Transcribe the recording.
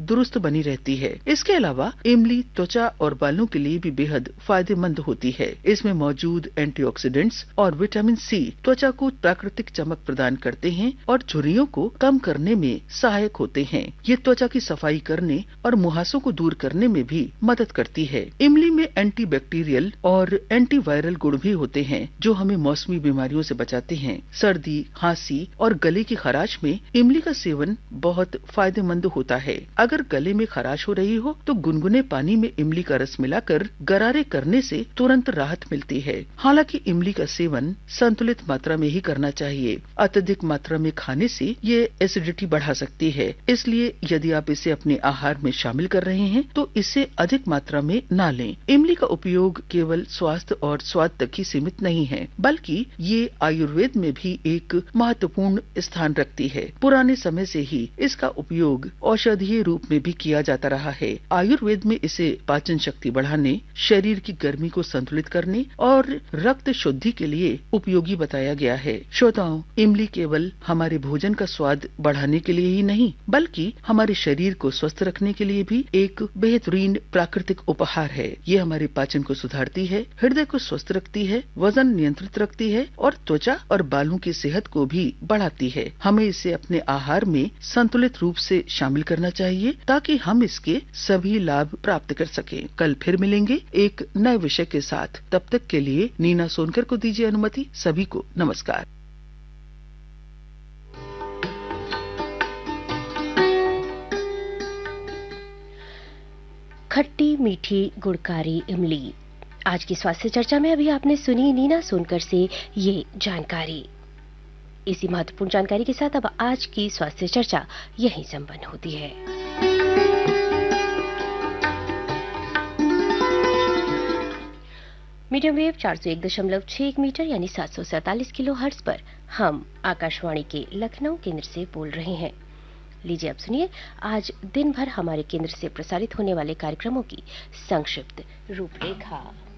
दुरुस्त बनी रहती है। इसके अलावा इमली त्वचा और बालों के लिए भी बेहद फायदेमंद होती है। इसमें मौजूद एंटीऑक्सीडेंट्स और विटामिन सी त्वचा को प्राकृतिक चमक प्रदान करते हैं और झुर्रियों को कम करने में सहायक होते हैं। ये त्वचा की सफाई करने और मुहासों को दूर करने में भी मदद करती है। इमली में एंटीबैक्टीरियल और एंटीवायरल गुण भी होते हैं जो हमें मौसमी बीमारियों से बचाते हैं। सर्दी, खांसी और गले की खराश में इमली का सेवन बहुत फायदेमंद होता है। अगर गले में खराश हो रही हो तो गुनगुने पानी में इमली का रस मिलाकर गरारे करने से तुरंत राहत मिलती है। हालांकि इमली का सेवन संतुलित मात्रा में ही करना चाहिए। अत्यधिक मात्रा में खाने से ये एसिडिटी बढ़ा सकती है, इसलिए यदि आप इसे अपने आहार में शामिल कर रहे हैं तो इसे अधिक मात्रा में ना लें। इमली का उपयोग केवल स्वास्थ्य और स्वाद तक ही सीमित नहीं है, बल्कि ये आयुर्वेद में भी एक महत्वपूर्ण स्थान रखती है। पुराने समय से ही इसका उपयोग औषधीय रूप में भी किया जाता रहा है। आयुर्वेद में इसे पाचन शक्ति बढ़ाने, शरीर की गर्मी को संतुलित करने और रक्त शुद्धि के लिए उपयोगी बताया गया है। श्रोताओं, इमली केवल हमारे भोजन का स्वाद बढ़ाने के लिए ही नहीं, बल्कि हमारे शरीर को स्वस्थ रखने के लिए भी एक बेहतरीन प्राकृतिक उपहार है। ये हमारे पाचन को सुधारती है, हृदय को स्वस्थ रखती है, वजन नियंत्रित रखती है और त्वचा और बालों की सेहत को भी बढ़ाती है। हमें इसे अपने आहार में संतुलित रूप से शामिल करना चाहिए ताकि हम इसके सभी लाभ प्राप्त कर सकें। कल फिर मिलेंगे एक नए विषय के साथ। तब तक के लिए नीना सोनकर को दीजिए अनुमति। सभी को नमस्कार। खट्टी मीठी गुणकारी इमली। आज की स्वास्थ्य चर्चा में अभी आपने सुनी नीना सोनकर से ये जानकारी। इसी महत्वपूर्ण जानकारी के साथ अब आज की स्वास्थ्य चर्चा यहीं संपन्न होती है। मीडियम वेव 401.61 मीटर यानी 747 किलो हर्ट्ज पर हम आकाशवाणी के लखनऊ केंद्र से बोल रहे हैं। लीजिए अब सुनिए आज दिन भर हमारे केंद्र से प्रसारित होने वाले कार्यक्रमों की संक्षिप्त रूपरेखा।